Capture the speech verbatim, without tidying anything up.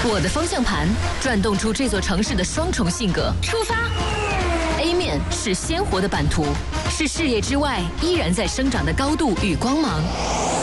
我的方向盘转动出这座城市的双重性格。出发 ！A 面是鲜活的版图，是视野之外依然在生长的高度与光芒。